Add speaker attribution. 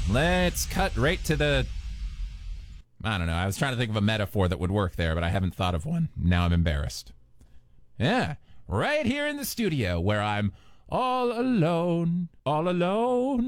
Speaker 1: let's cut right to the... I don't know. I was trying to think of a metaphor that would work there, but I haven't thought of one. Now I'm embarrassed. Yeah, right here in the studio where I'm all alone